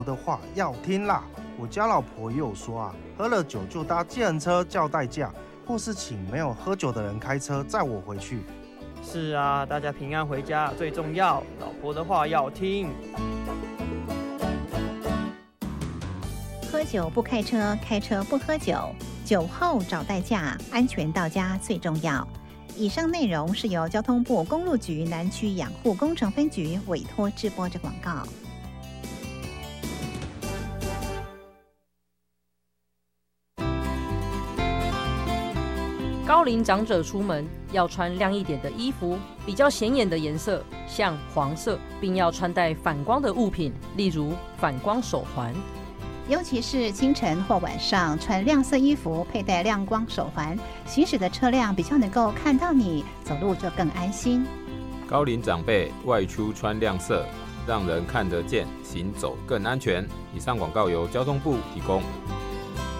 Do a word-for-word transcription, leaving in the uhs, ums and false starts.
的话要听啦。我家老婆也有说啊，喝了酒就搭计程车叫代驾，或是请没有喝酒的人开车载我回去。 是啊，大家平安回家最重要，老婆的话要听。 喝酒不开车，开车不喝酒，酒后找代驾，安全到家最重要。以上内容是由交通部公路局南区养护工程分局委托直播之广告。 高龄长者出门要穿亮一点的衣服，比较显眼的颜色，像黄色，并要穿戴反光的物品，例如反光手环。 尤其是清晨或晚上穿亮色衣服，佩戴亮光手环，行驶的车辆比较能够看到你，走路就更安心。 高龄长辈外出穿亮色，让人看得见，行走更安全。以上广告由交通部提供。